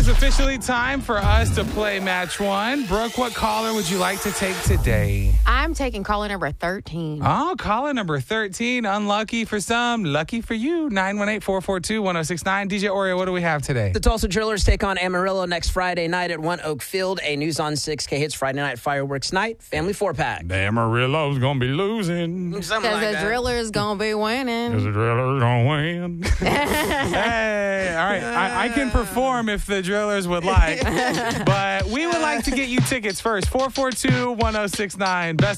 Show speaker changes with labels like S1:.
S1: officially time for us to play Match 1. Brooke, what caller would you like to take today?
S2: I'm taking caller number 13.
S1: Oh, caller number 13. Unlucky for some, lucky for you. 918-442-1069. DJ Oreo, what do we have today?
S3: The Tulsa Drillers take on Amarillo next Friday night at One Oak Field. A News on 6K Hits Friday night fireworks night. Family 4-pack.
S1: The Amarillo's going to be losing.
S3: Something
S2: Because
S3: like
S2: the
S3: that.
S2: Drillers going to be winning.
S1: Because the Drillers going to win. Hey, all right. I can perform if the Drillers would like. But we would like to get you tickets first. 442-1069. Best